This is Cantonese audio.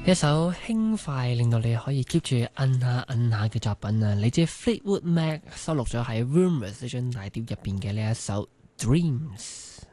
一首輕快令到你可以 keep 住摁下摁下嘅作品啊，嚟自 Fleetwood Mac 收錄咗喺 Rumors 呢張大碟入邊嘅呢一首 Dreams。